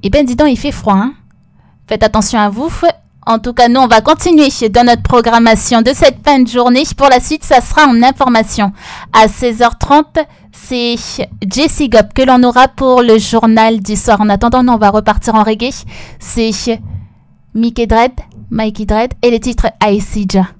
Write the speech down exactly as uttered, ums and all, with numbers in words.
Eh ben, dis donc, il fait froid, hein. Faites attention à vous. En tout cas, nous, on va continuer dans notre programmation de cette fin de journée. Pour la suite, ça sera en information. À seize heures trente, c'est Jessie Gop que l'on aura pour le journal du soir. En attendant, nous, on va repartir en reggae. C'est Mickey Dread, Mikey Dread et le titre Aisija.